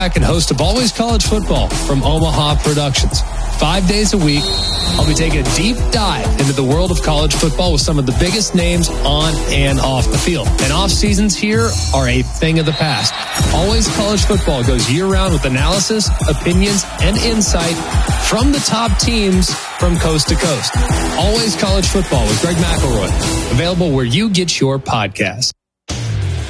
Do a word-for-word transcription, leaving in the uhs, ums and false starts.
and host of Always College Football from Omaha Productions. Five days a week, I'll be taking a deep dive into the world of college football with some of the biggest names on and off the field. And off seasons here are a thing of the past. Always College Football goes year-round with analysis, opinions, and insight from the top teams from coast to coast. Always College Football with Greg McElroy. Available where you get your podcasts.